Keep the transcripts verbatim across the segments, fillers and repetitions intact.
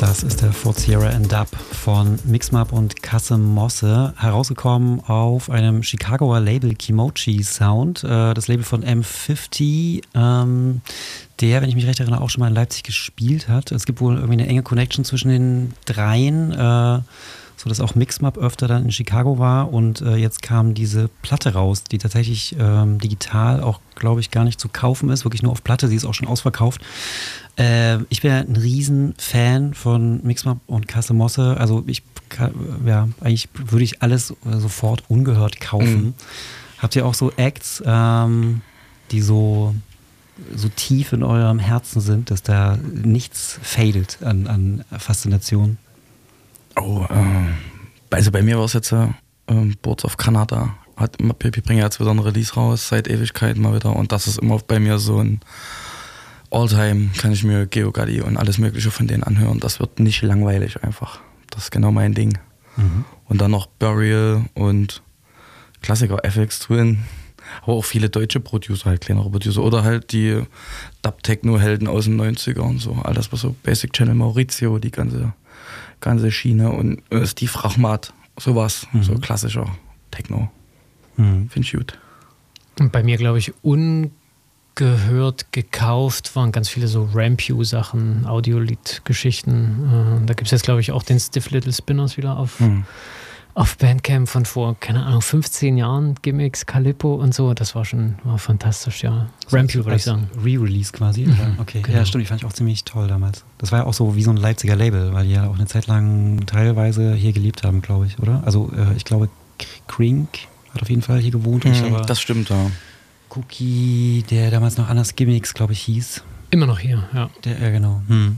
Das ist der Fort Sierra and Dub von Mixmap und Kasse Mosse, herausgekommen auf einem Chicagoer Label Kimochi Sound, äh, das Label von M fünfzig, ähm, der, wenn ich mich recht erinnere, auch schon mal in Leipzig gespielt hat. Es gibt wohl irgendwie eine enge Connection zwischen den dreien, äh, so dass auch Mixmap öfter dann in Chicago war und äh, jetzt kam diese Platte raus, die tatsächlich ähm, digital auch, glaube ich, gar nicht zu kaufen ist, wirklich nur auf Platte, sie ist auch schon ausverkauft. Äh, ich bin ja ein riesen Fan von Mixmap und Kasse Mosse, also ich kann, ja, eigentlich würde ich alles sofort ungehört kaufen. Mhm. Habt ihr auch so Acts, ähm, die so so tief in eurem Herzen sind, dass da nichts fadet an, an Faszination? Oh, äh, also bei mir war es jetzt äh, Boards of Canada. Hat, wir bringen jetzt wieder ein Release raus, seit Ewigkeiten mal wieder. Und das ist immer bei mir so ein Alltime, kann ich mir Geogaddi und alles Mögliche von denen anhören. Das wird nicht langweilig einfach. Das ist genau mein Ding. Mhm. Und dann noch Burial und Klassiker F X Twin. Aber auch viele deutsche Producer, halt kleinere Producer. Oder halt die Dub-Techno-Helden aus den neunzigern und so. Alles, was so Basic Channel Maurizio, die ganze... ganze Schiene und äh, Steve Rachmat, sowas, mhm. so klassischer Techno. Mhm. Finde ich gut. Und bei mir, glaube ich, ungehört gekauft waren ganz viele so Rampew-Sachen, Audiolied-Geschichten. Äh, da gibt es jetzt, glaube ich, auch den Stiff Little Spinners wieder auf, mhm. auf Bandcamp von vor, keine Ahnung, fünfzehn Jahren, Gimmicks, Calippo und so. Das war schon war fantastisch, ja. Rampew, würde ich sagen. Re-Release quasi. Mhm. Okay, genau. Ja, stimmt, die fand ich auch ziemlich toll damals. Das war ja auch so wie so ein Leipziger Label, weil die ja auch eine Zeit lang teilweise hier gelebt haben, glaube ich, oder? Also äh, ich glaube, Krink hat auf jeden Fall hier gewohnt. Mhm, aber das stimmt, ja. Cookie, der damals noch anders Gimmicks, glaube ich, hieß. Immer noch hier, ja. Der, ja, genau. Hm.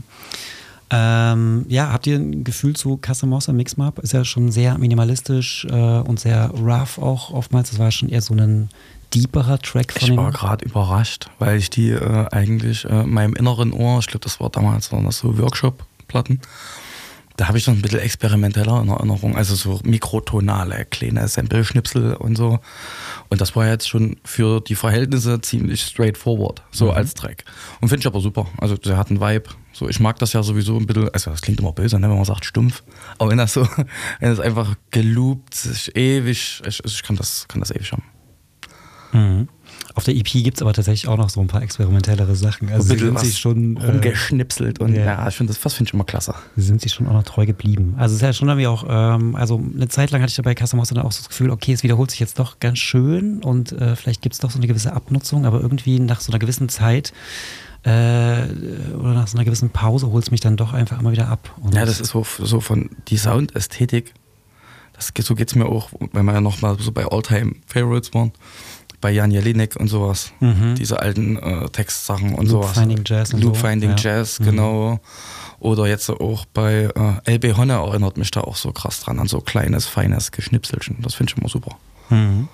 Ähm, ja, habt ihr ein Gefühl zu Kasse Mosse Mixmap? Ist ja schon sehr minimalistisch äh, und sehr rough auch oftmals. Das war schon eher so ein deeperer Track von Ich war gerade überrascht, weil ich die äh, eigentlich äh, meinem inneren Ohr, ich glaube, das war damals waren das so Workshop-Platten, da habe ich noch ein bisschen experimenteller in Erinnerung, also so mikrotonale, kleine Sample-Schnipsel und so. Und das war jetzt schon für die Verhältnisse ziemlich straightforward, so mhm. als Track. Und finde ich aber super. Also der hat einen Vibe. So, ich mag das ja sowieso ein bisschen, also das klingt immer böse, ne, wenn man sagt stumpf. Aber wenn das so, wenn es einfach geloopt, ist ewig, ich, ich kann das, kann das ewig haben. Mhm. Auf der E P gibt es aber tatsächlich auch noch so ein paar experimentellere Sachen. Also ein sind sie schon rumgeschnipselt und ja, ja ich finde das, das finde ich immer klasse. Sind sie schon auch noch treu geblieben. Also es ist ja schon irgendwie auch, ähm, also eine Zeit lang hatte ich dabei Kasse Mosse dann auch so das Gefühl, okay, es wiederholt sich jetzt doch ganz schön und äh, vielleicht gibt es doch so eine gewisse Abnutzung, aber irgendwie nach so einer gewissen Zeit äh, oder nach so einer gewissen Pause holt es mich dann doch einfach immer wieder ab. Und ja, das ist so, so von die Soundästhetik, das, so geht es mir auch, wenn wir ja noch mal so bei All-Time-Favorites waren, bei Jan Jelinek und sowas, mhm. diese alten äh, Textsachen und Loop sowas. Finding Jazz und Loop so. Finding ja. Jazz, mhm. genau. Oder jetzt auch bei äh, L B Honne erinnert mich da auch so krass dran, an so kleines, feines Geschnipselchen. Das finde ich immer super. Mhm.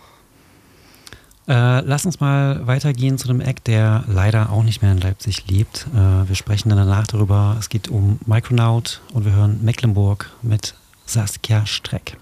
Äh, lass uns mal weitergehen zu einem Act, der leider auch nicht mehr in Leipzig lebt. Äh, wir sprechen dann danach darüber. Es geht um Micronaut und wir hören Mecklenburg mit Saskia Streck.